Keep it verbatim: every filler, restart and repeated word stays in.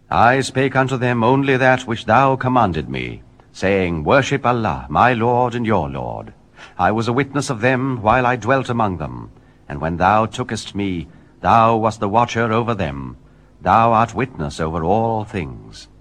I spake unto them only that which thou commanded me, saying, Worship Allah, my Lord and your Lord. I was a witness of them while I dwelt among them, and when thou tookest me, thou wast the watcher over them. Thou art witness over all things.